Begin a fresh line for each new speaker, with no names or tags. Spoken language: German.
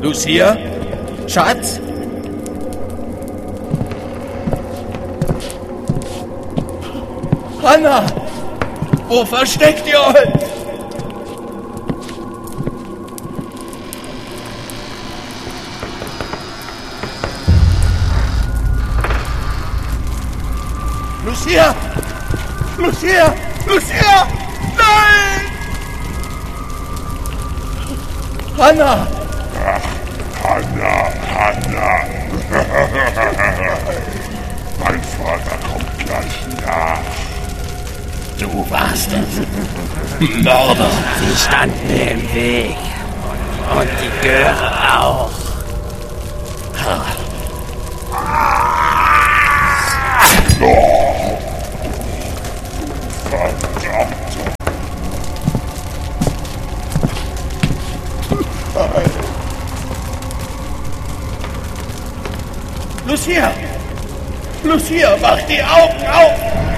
Lucia? Schatz? Hannah! Wo versteckt ihr euch? Lucia! Lucia! Lucia! Nein! Hannah!
Hannah! Mein Vater kommt gleich nach.
Du warst es. Mörder. Sie standen mir im Weg. Und die Göre auch.
Lucia! Lucia, mach die Augen auf!